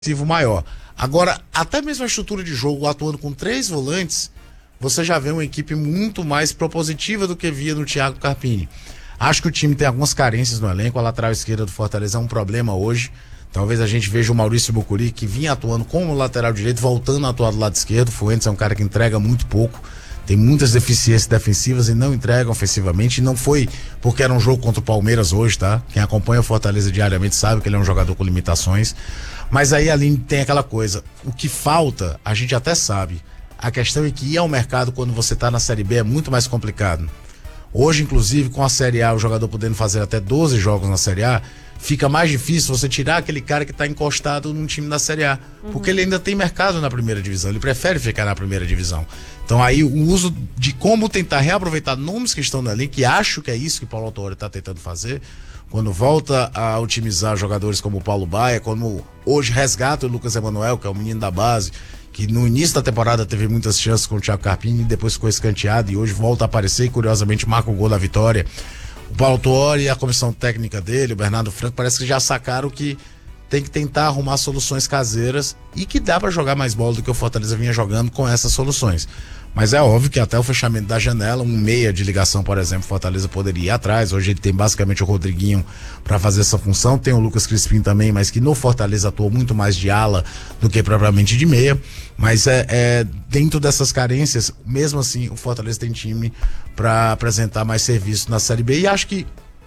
maior. Agora, até mesmo a estrutura de jogo, atuando com 3 volantes, você já vê uma equipe muito mais propositiva do que via no Thiago Carpini. Acho que o time tem algumas carências no elenco, a lateral esquerda do Fortaleza é um problema hoje. Talvez a gente veja o Maurício Bucuri, que vinha atuando como lateral direito, voltando a atuar do lado esquerdo. O Fuentes é um cara que entrega muito pouco, tem muitas deficiências defensivas e não entrega ofensivamente. E não foi porque era um jogo contra o Palmeiras hoje, tá? Quem acompanha o Fortaleza diariamente sabe que ele é um jogador com limitações. Mas aí ali tem aquela coisa, o que falta, a gente até sabe. A questão é que ir ao mercado quando você tá na Série B é muito mais complicado. Hoje, inclusive, com a Série A, o jogador podendo fazer até 12 jogos na Série A, fica mais difícil você tirar aquele cara que tá encostado num time da Série A. Porque ele ainda tem mercado na primeira divisão, ele prefere ficar na primeira divisão. Então aí o uso de como tentar reaproveitar nomes que estão ali, que acho que é isso que o Paulo Autuori tá tentando fazer, quando volta a otimizar jogadores como o Paulo Baia, como hoje resgata o Lucas Emanuel, que é o menino da base, que no início da temporada teve muitas chances com o Thiago Carpini e depois ficou escanteado e hoje volta a aparecer e curiosamente marca o gol da vitória. O Paulo Autuori e a comissão técnica dele, o Bernardo Franco, parece que já sacaram que tem que tentar arrumar soluções caseiras e que dá para jogar mais bola do que o Fortaleza vinha jogando com essas soluções. Mas é óbvio que até o fechamento da janela, um meia de ligação, por exemplo, Fortaleza poderia ir atrás. Hoje ele tem basicamente o Rodriguinho para fazer essa função, tem o Lucas Crispim também, mas que no Fortaleza atuou muito mais de ala do que propriamente de meia. Mas dentro dessas carências, mesmo assim, o Fortaleza tem time para apresentar mais serviço na Série B. E acho que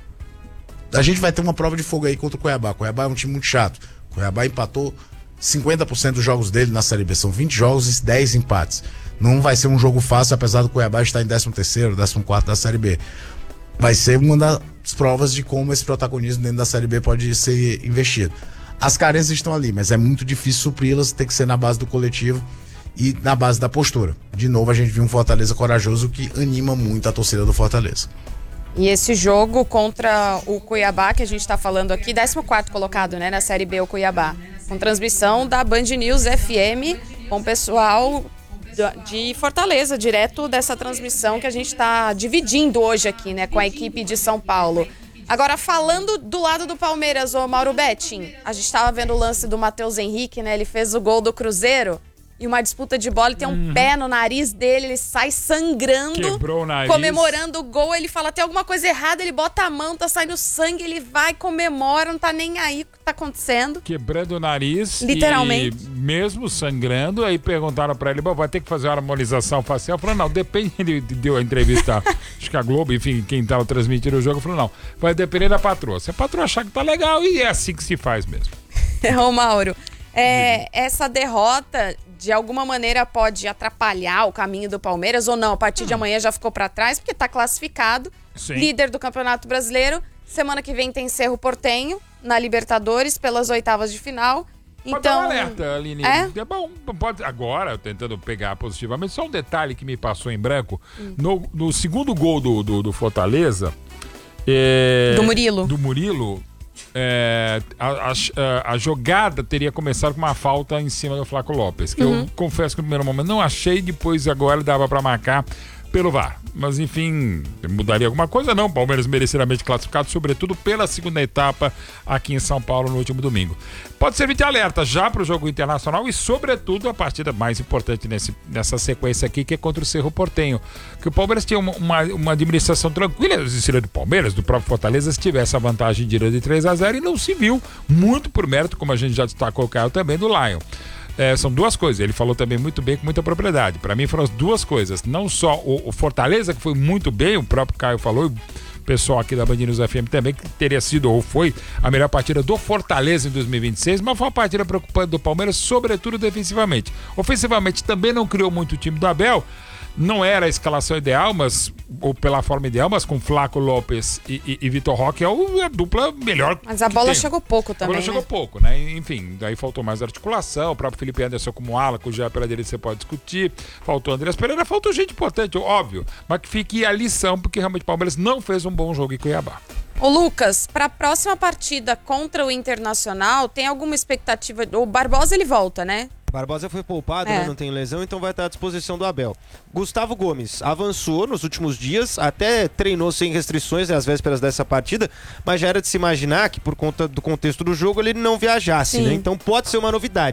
a gente vai ter uma prova de fogo aí contra o Cuiabá. O Cuiabá é um time muito chato. O Cuiabá empatou 50% dos jogos dele na Série B. São 20 jogos e 10 empates. Não vai ser um jogo fácil, apesar do Cuiabá estar em 13º, 14º da Série B. Vai ser uma das provas de como esse protagonismo dentro da Série B pode ser investido. As carências estão ali, mas é muito difícil supri-las, tem que ser na base do coletivo e na base da postura. De novo, a gente viu um Fortaleza corajoso que anima muito a torcida do Fortaleza. E esse jogo contra o Cuiabá, que a gente está falando aqui, 14º colocado, né, na Série B, o Cuiabá, com transmissão da Band News FM, com o pessoal de Fortaleza, direto dessa transmissão que a gente está dividindo hoje aqui, né, com a equipe de São Paulo. Agora, falando do lado do Palmeiras, ô Mauro Betting, a gente estava vendo o lance do Matheus Henrique, né, ele fez o gol do Cruzeiro, e uma disputa de bola, ele tem um pé no nariz dele, ele sai sangrando, quebrou o nariz, comemorando o gol, ele fala, tem alguma coisa errada, ele bota a mão, tá saindo sangue, ele vai, comemora, não tá nem aí o que tá acontecendo. Quebrando o nariz, literalmente. E mesmo sangrando, aí perguntaram pra ele, vai ter que fazer uma harmonização facial, falou, não, depende, ele deu a entrevista, acho que a Globo, enfim, quem tava transmitindo o jogo, falou, não, vai depender da patroa, se a patroa achar que tá legal, e é assim que se faz mesmo. Ô Mauro, essa derrota de alguma maneira pode atrapalhar o caminho do Palmeiras ou não? A partir de amanhã já ficou para trás porque está classificado, sim, líder do Campeonato Brasileiro. Semana que vem tem Cerro Porteño na Libertadores pelas oitavas de final. Pode então, dar um alerta, Aline. É bom, pode, agora, tentando pegar positivamente, só um detalhe que me passou em branco. No segundo gol do Fortaleza... Do Murilo... A jogada teria começado com uma falta em cima do Flaco Lopes, que eu confesso que no primeiro momento não achei, depois agora dava para marcar pelo VAR, mas enfim, mudaria alguma coisa? Não, Palmeiras merecidamente classificado, sobretudo pela segunda etapa aqui em São Paulo no último domingo. Pode servir de alerta já para o jogo internacional e sobretudo a partida mais importante nessa sequência aqui, que é contra o Cerro Porteño, que o Palmeiras tinha uma administração tranquila, do estilo do Palmeiras, do próprio Fortaleza, se tivesse a vantagem de 3-0 e não se viu, muito por mérito, como a gente já destacou, Caio, também do Lion. São duas coisas, ele falou também muito bem, com muita propriedade. Para mim foram as duas coisas, não só o Fortaleza, que foi muito bem, o próprio Caio falou, o pessoal aqui da Band News FM também, que teria sido ou foi a melhor partida do Fortaleza em 2026, mas foi uma partida preocupante do Palmeiras, sobretudo defensivamente. Ofensivamente também não criou muito o time do Abel, não era a escalação ideal, ou pela forma ideal, mas com Flaco Lopes e Vitor Roque é a dupla melhor. Mas a bola chegou pouco também. A bola chegou pouco, né? Enfim, daí faltou mais articulação, o próprio Felipe Anderson como ala, cuja pela direita você pode discutir, faltou Andrés Pereira, faltou gente importante, óbvio, mas que fique a lição, porque realmente o Palmeiras não fez um bom jogo em Cuiabá. Ô Lucas, para a próxima partida contra o Internacional, tem alguma expectativa? O Barbosa ele volta, né? Barbosa foi poupado, né? Não tem lesão, então vai estar à disposição do Abel. Gustavo Gomes avançou nos últimos dias, até treinou sem restrições às vésperas dessa partida, mas já era de se imaginar que por conta do contexto do jogo ele não viajasse, né? Então pode ser uma novidade.